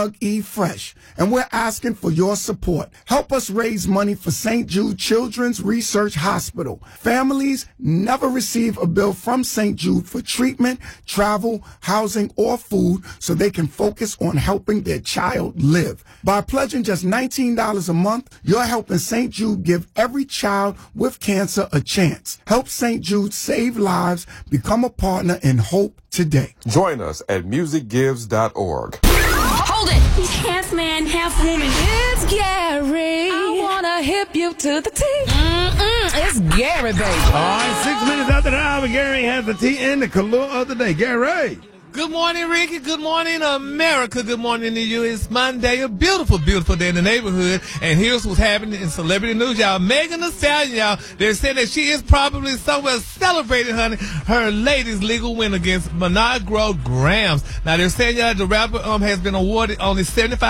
E Fresh, and we're asking for your support. Help us raise money for St. Jude Children's Research Hospital. Families never receive a bill from St. Jude for treatment, travel, housing, or food, so they can focus on helping their child live. By pledging just $19 a month, you're helping St. Jude give every child with cancer a chance. Help St. Jude save lives. Become a partner in hope today. Join us at musicgives.org. Hold it! He's half man, half woman. It's Gary. I wanna hip you to the T. It's Gary, baby. All right, 6 minutes after the hour, Gary has the tea and the color of the day. Gary. Good morning, Ricky. Good morning, America. Good morning to you. It's Monday, a beautiful, beautiful day in the neighborhood. And here's what's happening in celebrity news, y'all. Megan Thee Stallion, y'all, they're saying that she is probably somewhere celebrating, honey, her latest legal win against Milagro Grams. Now, they're saying, y'all, the rapper has been awarded only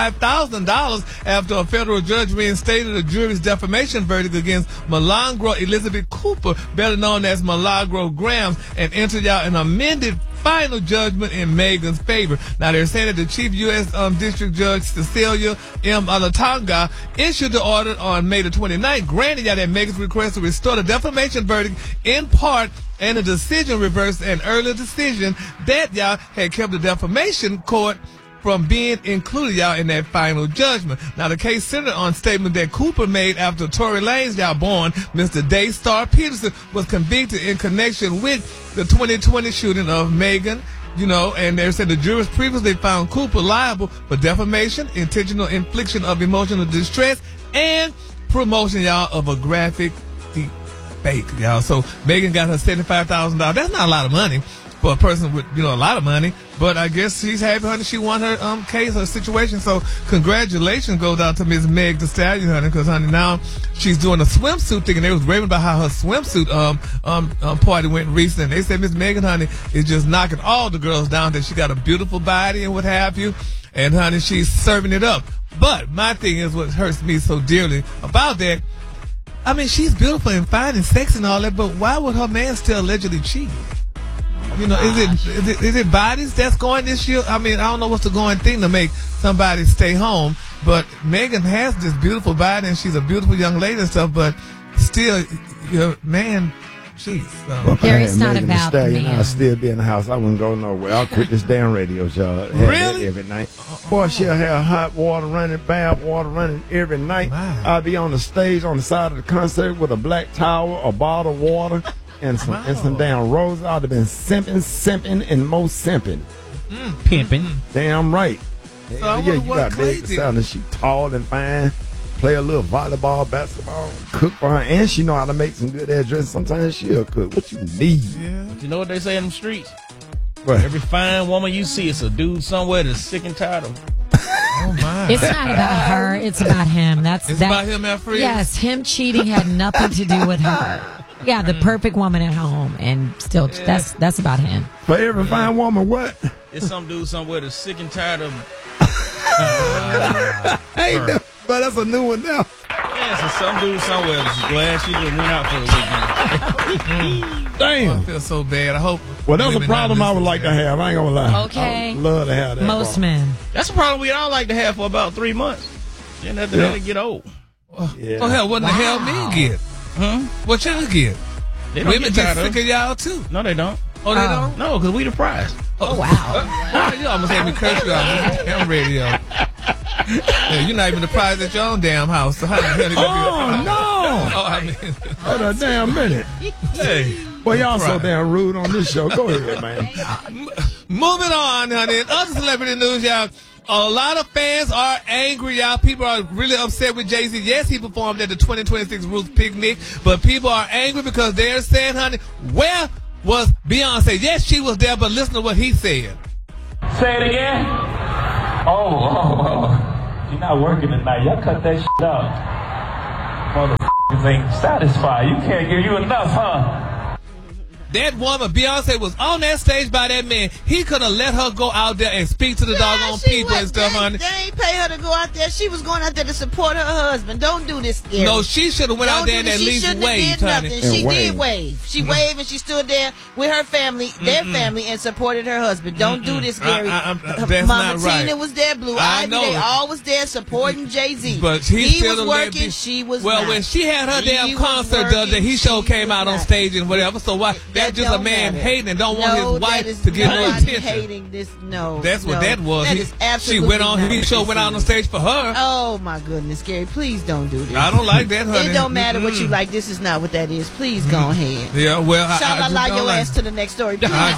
$75,000 after a federal judge reinstated a jury's defamation verdict against Milagro Elizabeth Cooper, better known as Milagro Grams, and entered, y'all, an amended final judgment in Megan's favor. Now, they're saying that the Chief U.S. District Judge Cecilia M. Alatanga issued the order on May the 29th, granting y'all that Megan's request to restore the defamation verdict in part, and the decision reversed an earlier decision that y'all had kept the defamation court from being included, y'all, in that final judgment. Now, the case centered on statement that Cooper made after Tory Lanez, y'all, born Mr. Daystar Peterson was convicted in connection with the 2020 shooting of Megan, you know, and they said the jurors previously found Cooper liable for defamation, intentional infliction of emotional distress, and promotion, y'all, of a graphic fake, y'all. So Megan got her $75,000. That's not a lot of money for a person with, you know, a lot of money, but I guess she's happy, honey. She won her case, her situation. So congratulations goes out to Miss Meg Thee Stallion, honey, because, honey, now she's doing a swimsuit thing, and they was raving about how her swimsuit party went recently. And they said Miss Megan, honey, is just knocking all the girls down, that she got a beautiful body and what have you, and, honey, she's serving it up. But my thing is, what hurts me so dearly about that, I mean, she's beautiful and fine and sexy and all that, but why would her man still allegedly cheat? You know, is it bodies that's going this year? I mean, I don't know what's the going thing to make somebody stay home, but Megan has this beautiful body and she's a beautiful young lady and stuff, but still, your man cheats. So. Gary's not about me. I'll still be in the house. I wouldn't go nowhere. I'll quit this damn radio show. Really? Every night. Boy, she'll have hot water running, bad water running every night. Wow. I'll be on the stage on the side of the concert with a black towel, a bottle of water, and some damn roses. I'd have been simping, and most simping. Pimping. Damn right. So You got big sound, and she tall and fine. Play a little volleyball, basketball, cook for her, and she know how to make some good ass dresses. Sometimes she'll cook. What you need? Yeah. But you know what they say in the streets? What? Every fine woman you see is a dude somewhere that's sick and tired of. Oh my! It's not about her. It's about him. It's about him, Alfred. Yes, him cheating had nothing to do with her. Yeah, the perfect woman at home, and still, that's about him. For every fine woman, what? It's some dude somewhere that's sick and tired of. Hey, but that's a new one now. Yeah, so some dude somewhere that's glad she just went out for a weekend. Damn. I feel so bad. I hope. Well, that's a problem I would like to have. I ain't gonna lie. Okay. I would love to have that. Most problem. men. That's a problem we all like to have for about 3 months. Then after that, it get old. Yeah. Oh hell, what the hell men get? Huh? What y'all get? They don't Women get get tired sick of. of y'all too. No, they don't. Oh, they don't? No, because we the prize. Oh, wow. Wow, you almost had me curse you out on damn radio. Yeah, you're not even the prize at your own damn house. So how the hell you gonna be? No! Oh, I mean, Hold a damn minute. hey. Well, y'all so damn rude on this show. Go ahead, man. Moving on, honey. In other celebrity news, y'all, a lot of fans are angry, y'all. People are really upset with Jay-Z. Yes, he performed at the 2026 Roots Picnic, but people are angry because they're saying, honey, where was Beyonce? Yes, she was there, but listen to what he said. Say it again. Oh. You're not working tonight. Y'all cut that shit out. Motherfuckers ain't satisfied. You can't give you enough, huh? That woman, Beyonce, was on that stage by that man. He could have let her go out there and speak to the doggone people and stuff, honey. They ain't pay her to go out there. She was going out there to support her husband. Don't do this, Gary. No, she should have went out there and at least waved, honey. She did wave. She waved and she stood there with her family, their family, and supported her husband. Don't do this, Gary. That's Mama not right. Tina was there, Blue Ivy. They all was there supporting Jay-Z. But he was working, she was well, not. when she had her damn concert the other day, he sure came out on stage and whatever. So why? That's just a man hating and don't want his wife to get no attention. Hating this, no. That's what that was. That is absolutely she went on. He sure went out on stage for her. Oh my goodness, Gary! Please don't do this. I don't like that, honey. It don't matter what you like. This is not what that is. Please go ahead. Yeah, well, Sha-la-la your ass to the next story.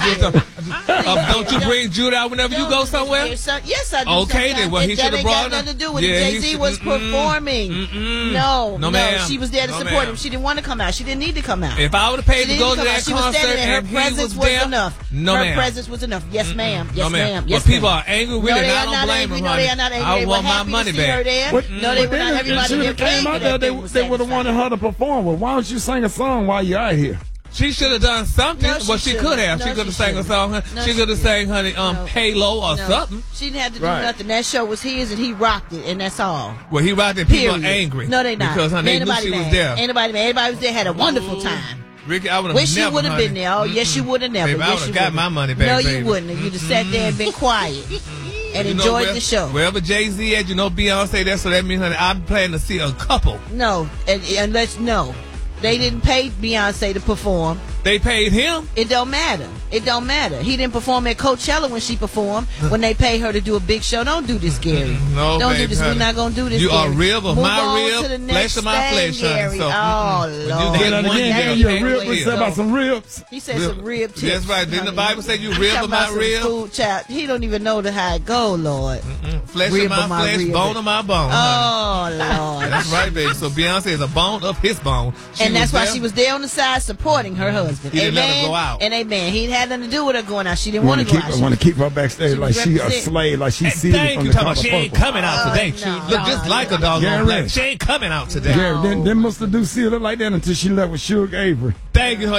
Don't you bring Jude out whenever you go somewhere? Yes, I do. Okay, then. Well, he should have brought her. That ain't got nothing to do with it. Jay-Z was performing. No, ma'am. She was there to support him. She didn't want to come out. She didn't need to come out. If I would have paid to go to that she was concert standing there. and Her presence was enough. Her presence was enough. Yes, ma'am. Yes, ma'am. Yes, but people are angry with it. I don't blame them. No, they are not angry. I want my money back. No, they were not. Everybody there came out there. They would have wanted her to perform. Well, why don't you sing a song while you're out here? She should have done something. Well, she could have. She could have sang a song. She could have sang, honey, Halo or something. She didn't have to do nothing. That show was his, and he rocked it, and that's all. Well, he rocked it. People are angry. No, they not. Because, honey, they knew she was there. Ain't nobody mad. Everybody was there. Had a wonderful time. Ricky, I would have Wish you would have been there. Oh, yes, you would have never. Baby, I would have got my money back. No, you wouldn't. You'd have sat there and been quiet and enjoyed the show. Wherever Jay-Z at, Beyonce there, so that means, honey, I'm planning to see a couple. No, unless they didn't pay Beyonce to perform. They paid him. It don't matter. It don't matter. He didn't perform at Coachella when she performed. When they pay her to do a big show, don't do this, Gary. No, don't baby, do this. honey. We're not gonna do this. You Gary. are rib of Move my on to the rib, next flesh of my flesh, Gary. honey. So, oh Lord, you get one again, you're a rib. We said about some ribs. He said some rib tips. That's right. Didn't the Bible say you rib of my rib? Food child. He don't even know how it go, Lord. Flesh of my flesh, rib. bone of my bone. Oh Lord. That's right, baby. So Beyonce is a bone of his bone. And that's why she was there on the side supporting her husband. He didn't let her go out. And amen. He had nothing to do with her going out. She didn't want to go out. Want to keep her backstage like she a slave, like she's seated from the top of she ain't coming out today. She look just like a doggone black. She ain't coming out today. Gary, then must have do see her like that until she left with Suge Avery. Thank you, her.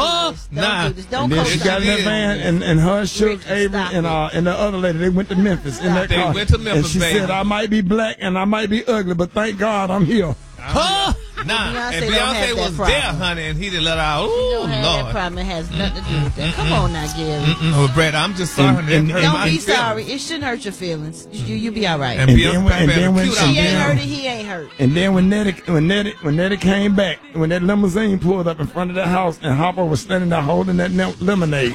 Nah. Don't and then she got in that van and her, Suge Avery, and the other lady, they went to Memphis in that car. They went to Memphis, and she baby. said, I might be black and I might be ugly, but thank God I'm here. Huh? Nah, and Beyonce was there, honey, and he didn't let her out. Ooh, Lord. That problem has nothing to do with that. Come on now, Gary. Oh, Brett, I'm just sorry. Don't be sorry. It shouldn't hurt your feelings. You be all right. And then when she ain't hurt, he ain't hurt. And then when Nettie came back, when that limousine pulled up in front of the house, and Hopper was standing there holding that lemonade.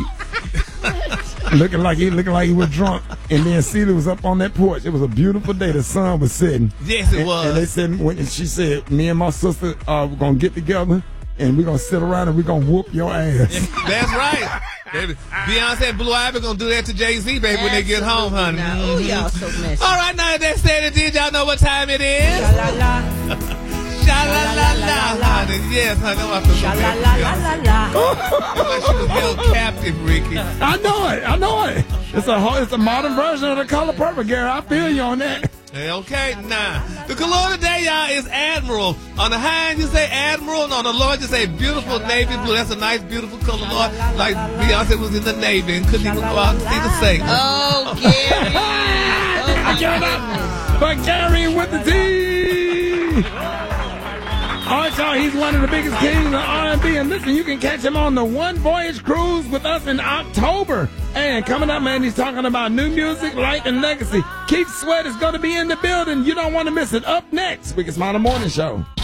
looking like he was drunk, and then Celia was up on that porch. It was a beautiful day. The sun was setting. Yes, it was. And they said, she said, me and my sister we're gonna get together and we're gonna sit around and we're gonna whoop your ass. That's right, baby. Beyonce and Blue Ivy gonna do that to Jay-Z, baby, when they get home, honey. Oh, y'all so messy. All right, now that said it, did y'all know what time it is? Sha-la-la-la, honey. Yes, honey. Sha-la-la-la-la-la. She was held captive, Ricky. I know it. It's a modern version of The Color Purple, Gary. I feel you on that. Okay, nah. The color today, y'all, is Admiral. On the high end, you say Admiral, and on the low end, you say beautiful navy blue. That's a nice, beautiful color, Lord. Like Beyonce was in the Navy and couldn't even go out and see the saint. Oh, Gary. I get up. But Gary with the T. All right, y'all, he's one of the biggest kings of R&B. And listen, you can catch him on the One Voyage Cruise with us in October. And coming up, man, he's talking about new music, light, and legacy. Keith Sweat is going to be in the building. You don't want to miss it. Up next, Wicked Smile Morning Show.